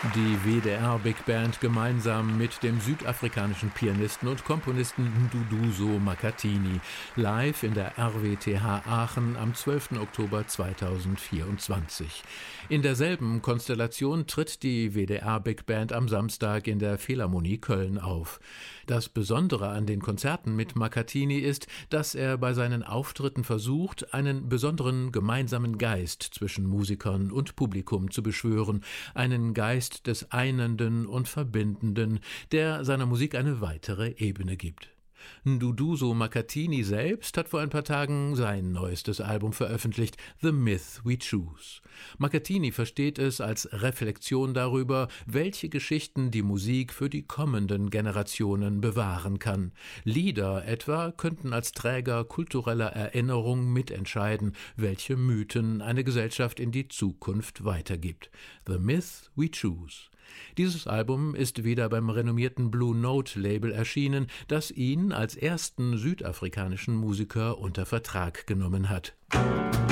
Die WDR Big Band gemeinsam mit dem südafrikanischen Pianisten und Komponisten Nduduzo Makhathini live in der RWTH Aachen am 12. Oktober 2024. In derselben Konstellation tritt die WDR Big Band am Samstag in der Philharmonie Köln auf. Das Besondere an den Konzerten mit Makhathini ist, dass er bei seinen Auftritten versucht, einen besonderen gemeinsamen Geist zwischen Musikern und Publikum zu beschwören, einen Geist des Einenden und Verbindenden, der seiner Musik eine weitere Ebene gibt. Nduduzo Makhathini selbst hat vor ein paar Tagen sein neuestes Album veröffentlicht, The Myth We Choose. Makhathini versteht es als Reflexion darüber, welche Geschichten die Musik für die kommenden Generationen bewahren kann. Lieder etwa könnten als Träger kultureller Erinnerung mitentscheiden, welche Mythen eine Gesellschaft in die Zukunft weitergibt. The Myth We Choose. Dieses Album ist wieder beim renommierten Blue Note Label erschienen, das ihn als ersten südafrikanischen Musiker unter Vertrag genommen hat.